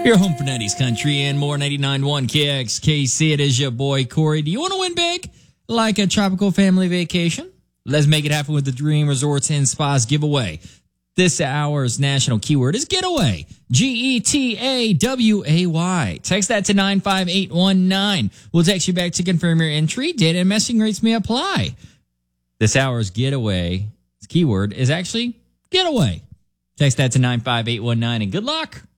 Your home for 90s country and more. 99.1 KXKC. It is your boy Corey. Do you want to win big like a tropical family vacation? Let's make it happen with the Dream Resorts and Spas giveaway. This hour's national keyword is getaway. GETAWAY. Text that to 95819. We'll text you back to confirm your entry. Data and messaging rates may apply. This hour's getaway keyword is actually getaway. Text that to 95819 and good luck.